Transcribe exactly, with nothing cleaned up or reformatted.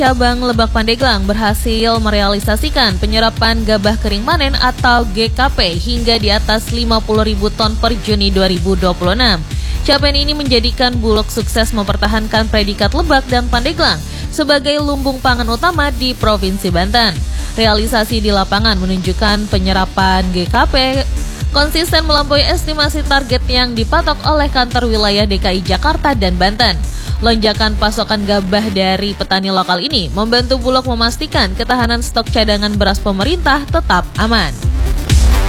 Cabang Lebak Pandeglang berhasil merealisasikan penyerapan gabah kering panen atau G K P hingga di atas lima puluh ribu ton per Juni dua ribu dua puluh enam. Capaian ini menjadikan Bulog sukses mempertahankan predikat Lebak dan Pandeglang sebagai lumbung pangan utama di Provinsi Banten. Realisasi di lapangan menunjukkan penyerapan G K P konsisten melampaui estimasi target yang dipatok oleh kantor wilayah D K I Jakarta dan Banten. Lonjakan pasokan gabah dari petani lokal ini membantu Bulog memastikan ketahanan stok cadangan beras pemerintah tetap aman.